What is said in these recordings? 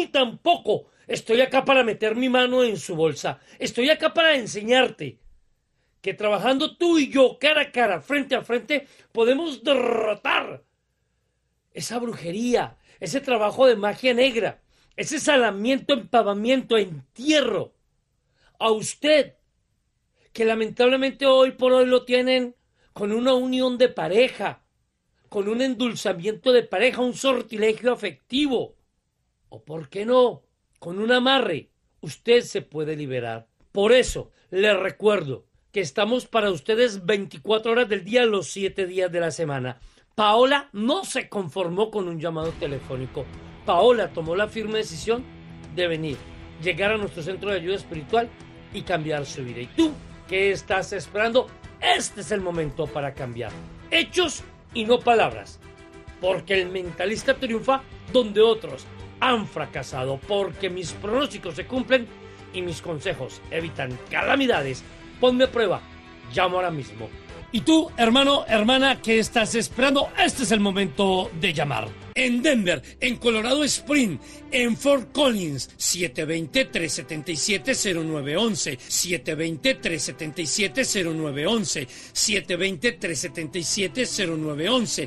ni tampoco estoy acá para meter mi mano en su bolsa. Estoy acá para enseñarte que trabajando tú y yo, cara a cara, frente a frente, podemos derrotar esa brujería, ese trabajo de magia negra, ese salamiento, empavamiento, entierro. A usted, que lamentablemente hoy por hoy lo tienen con una unión de pareja, con un endulzamiento de pareja, un sortilegio afectivo, o por qué no, con un amarre, usted se puede liberar. Por eso les recuerdo que estamos para ustedes 24 horas del día, los 7 días de la semana. Paola no se conformó con un llamado telefónico. Paola tomó la firme decisión de venir, llegar a nuestro centro de ayuda espiritual y cambiar su vida. ¿Y tú qué estás esperando? Este es el momento para cambiar. Hechos y no palabras. Porque el mentalista triunfa donde otros han fracasado. Porque mis pronósticos se cumplen y mis consejos evitan calamidades. Ponme a prueba. Llamo ahora mismo. Y tú, hermano, hermana, ¿qué estás esperando? Este es el momento de llamar. En Denver, en Colorado Springs, en Fort Collins, 720-377-0911, 720-377-0911, 720-377-0911,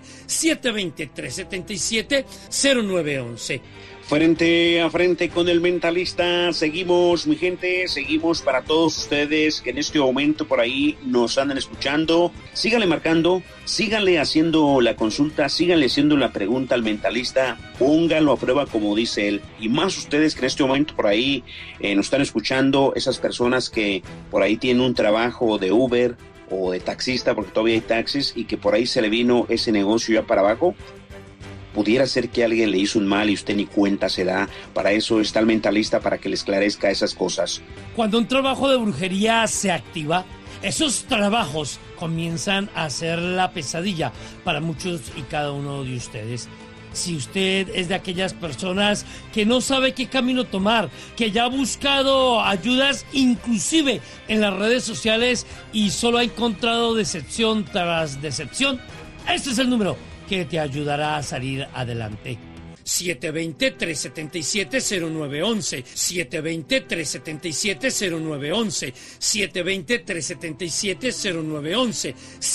720-377-0911. Frente a frente con el mentalista, seguimos, mi gente, seguimos para todos ustedes que en este momento por ahí nos andan escuchando. Síganle marcando, síganle haciendo la consulta, síganle haciendo la pregunta al mentalista, póngalo a prueba como dice él. Y más ustedes que en este momento por ahí nos están escuchando, esas personas que por ahí tienen un trabajo de Uber o de taxista, porque todavía hay taxis, y que por ahí se le vino ese negocio ya para abajo. Pudiera ser que alguien le hizo un mal y usted ni cuenta se da. Para eso está el mentalista, para que le esclarezca esas cosas. Cuando un trabajo de brujería se activa, esos trabajos comienzan a ser la pesadilla para muchos y cada uno de ustedes. Si usted es de aquellas personas que no sabe qué camino tomar, que ya ha buscado ayudas inclusive en las redes sociales y solo ha encontrado decepción tras decepción, este es el número que te ayudará a salir adelante. 720-377-0911, 720-377-0911, 720-377-0911,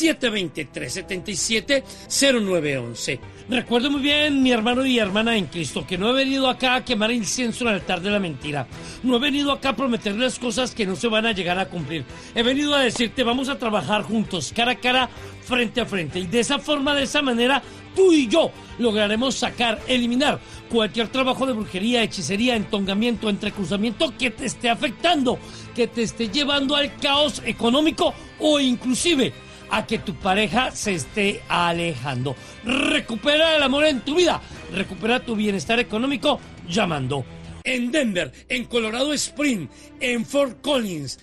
720-377-0911. Recuerdo muy bien, mi hermano y hermana en Cristo, que no he venido acá a quemar incienso en el altar de la mentira. No he venido acá a prometerles cosas que no se van a llegar a cumplir. He venido a decirte, vamos a trabajar juntos, cara a cara, frente a frente. Y de esa forma, de esa manera, tú y yo lograremos eliminar cualquier trabajo de brujería, hechicería, entongamiento, entrecruzamiento que te esté afectando, que te esté llevando al caos económico o inclusive a que tu pareja se esté alejando. Recupera el amor en tu vida, recupera tu bienestar económico llamando. En Denver, en Colorado Springs, en Fort Collins,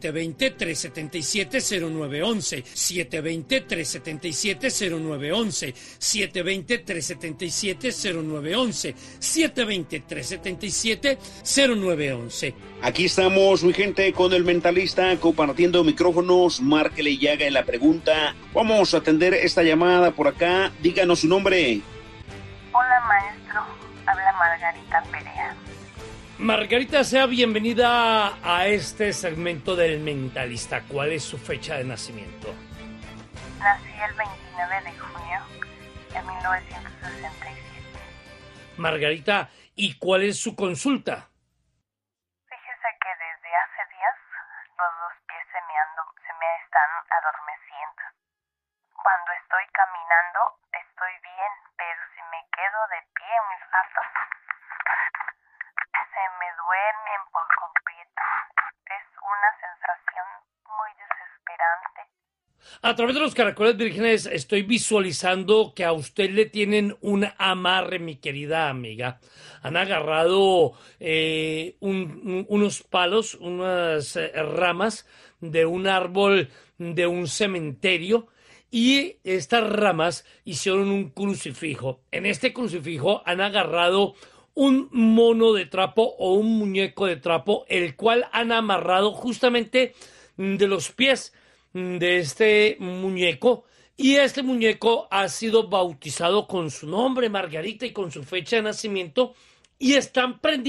720-377-0911, 720-377-0911, 720-377-0911, 720-377-0911. Aquí estamos, mi gente, con el mentalista, compartiendo micrófonos. Márquele y haga la pregunta. Vamos a atender esta llamada por acá. Díganos su nombre. Hola, maestro. Habla Margarita Perea. Margarita, sea bienvenida a este segmento del mentalista. ¿Cuál es su fecha de nacimiento? Nací el 29 de junio de 1967. Margarita, ¿y cuál es su consulta? Fíjese que desde hace días los dos pies se me están adormeciendo. Cuando estoy caminando estoy bien, pero si me quedo de pie mis pasos se me duermen por completo. Es una sensación muy desesperante. A través de los caracoles vírgenes estoy visualizando que a usted le tienen un amarre, mi querida amiga. Han agarrado unos palos, unas ramas de un árbol de un cementerio, y estas ramas hicieron un crucifijo. En este crucifijo han agarrado un mono de trapo o un muñeco de trapo, el cual han amarrado justamente de los pies de este muñeco, y este muñeco ha sido bautizado con su nombre, Margarita, y con su fecha de nacimiento, y están prendiendo